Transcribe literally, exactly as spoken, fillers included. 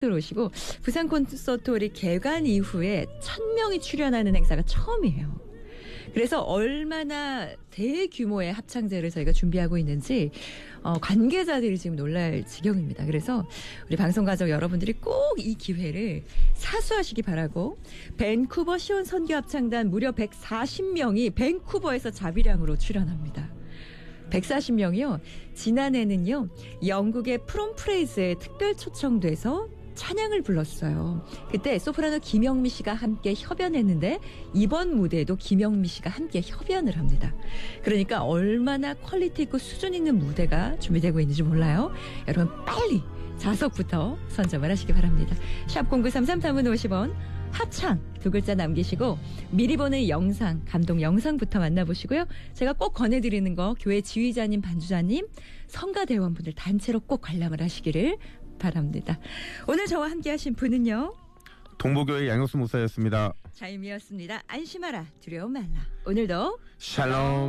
들어오시고 부산 콘서트홀이 개관 이후에 천 명이 출연하는 행사가 처음이에요. 그래서 얼마나 대규모의 합창제를 저희가 준비하고 있는지 어, 관계자들이 지금 놀랄 지경입니다. 그래서 우리 방송가족 여러분들이 꼭 이 기회를 사수하시기 바라고 밴쿠버 시온 선교합창단 무려 백사십 명이 밴쿠버에서 자비량으로 출연합니다. 백사십 명이요. 지난해는요. 영국의 프롬프레이즈에 특별 초청돼서 찬양을 불렀어요. 그때 소프라노 김영미 씨가 함께 협연했는데 이번 무대에도 김영미 씨가 함께 협연을 합니다. 그러니까 얼마나 퀄리티 있고 수준 있는 무대가 준비되고 있는지 몰라요. 여러분 빨리 좌석부터 선점을 하시기 바랍니다. 샵 공구삼삼 단문 오십 원 합창 두 글자 남기시고 미리 보는 영상, 감동 영상부터 만나보시고요. 제가 꼭 권해드리는 거 교회 지휘자님, 반주자님, 성가대원분들 단체로 꼭 관람을 하시기를 바랍니다. 오늘 저와 함께 하신 분은요. 동부교회 양효수 목사였습니다. 자임이었습니다. 안심하라 두려움 말라. 오늘도 샬롬.